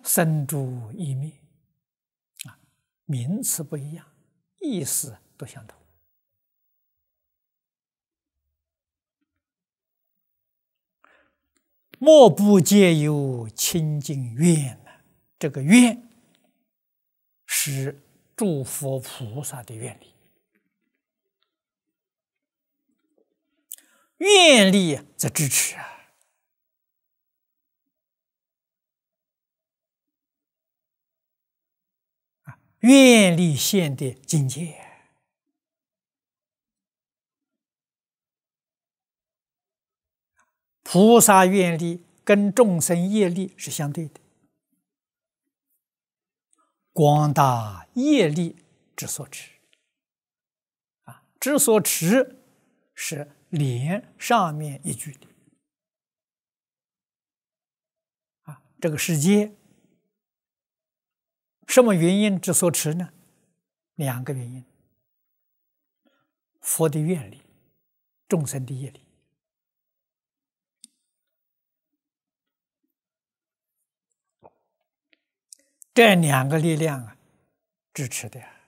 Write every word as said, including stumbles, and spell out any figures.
生住异灭啊，名词不一样，意思都相同。莫不皆有清净愿呢？这个愿是诸佛菩萨的愿力，愿力则支持啊。愿力现的境界，菩萨愿力跟众生业力是相对的。广大业力之所持啊，之所持是连上面一句的啊。这个世界什么原因之所持呢？两个原因：佛的愿力，众生的业力。这两个力量啊，支持的呀。